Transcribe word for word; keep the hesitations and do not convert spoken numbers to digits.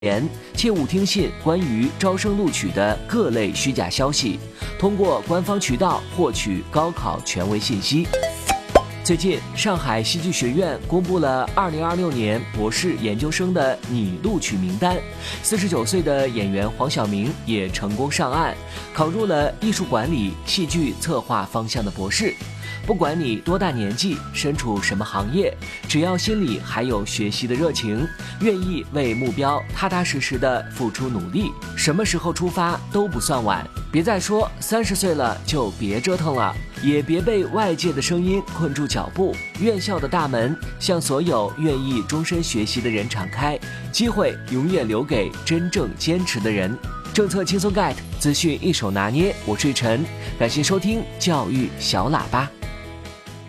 言，切勿听信关于招生录取的各类虚假消息，通过官方渠道获取高考权威信息。最近，上海戏剧学院公布了二零二六年博士研究生的拟录取名单，四十九岁的演员黄晓明也成功上岸，考入了艺术管理、戏剧策划方向的博士。不管你多大年纪，身处什么行业，只要心里还有学习的热情，愿意为目标踏踏实实的付出努力，什么时候出发都不算晚。别再说三十岁了就别折腾了，也别被外界的声音困住脚步。院校的大门向所有愿意终身学习的人敞开，机会永远留给真正坚持的人。政策轻松 get， 资讯一手拿捏，我是陈，感谢收听教育小喇叭。